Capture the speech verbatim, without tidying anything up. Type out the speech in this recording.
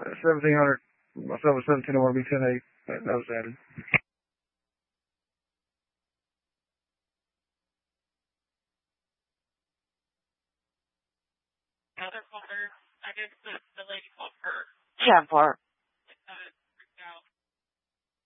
seventeen hundred. Myself was seventeen, I want to be ten eight. That was added. ten four.